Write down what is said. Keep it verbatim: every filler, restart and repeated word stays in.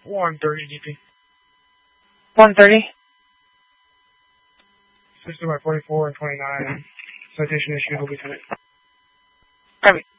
one thirty D P. one thirty? System by forty-four and twenty-nine. Citation issued will be tonight. Copy.